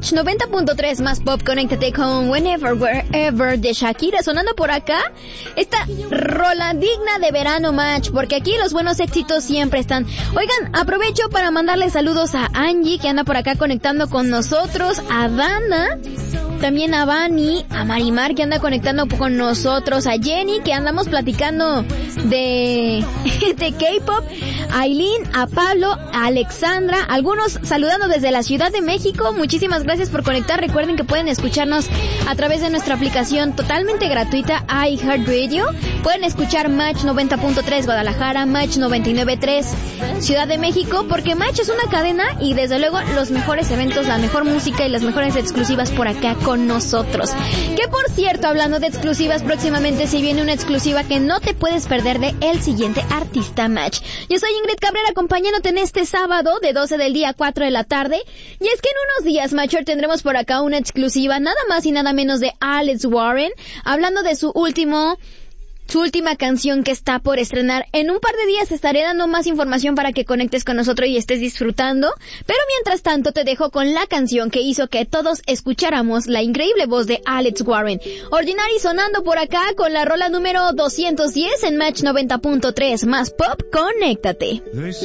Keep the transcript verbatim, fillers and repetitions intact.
Match noventa punto tres más pop, conéctate con Whenever, Wherever de Shakira sonando por acá. Esta rola digna de verano, Match, porque aquí los buenos éxitos siempre están. Oigan, aprovecho para mandarle saludos a Angie, que anda por acá conectando con nosotros, a Dana, también a Vani, a Marimar, que anda conectando con nosotros, a Jenny, que andamos platicando de, de K-pop, a Aileen, a Pablo, a Alexandra, algunos saludando desde la Ciudad de México. Muchísimas gracias por conectar. Recuerden que pueden escucharnos a través de nuestra aplicación totalmente gratuita iHeartRadio. Pueden escuchar Match noventa punto tres Guadalajara, Match noventa y nueve punto tres Ciudad de México, porque Match es una cadena y desde luego los mejores eventos, la mejor música y las mejores exclusivas por acá con nosotros. Que por cierto, hablando de exclusivas, próximamente se viene una exclusiva que no te puedes perder de el siguiente artista, Match. Yo soy Ingrid Cabrera, acompañándote en este sábado de doce del día a cuatro de la tarde. Y es que en unos días, Matcher, tendremos por acá una exclusiva, nada más y nada menos de Alex Warren, hablando de su último... su última canción que está por estrenar. En un par de días estaré dando más información para que conectes con nosotros y estés disfrutando, pero mientras tanto te dejo con la canción que hizo que todos escucháramos la increíble voz de Alex Warren. Ordinary sonando por acá con la rola número doscientos diez en Match noventa punto tres más pop, conéctate.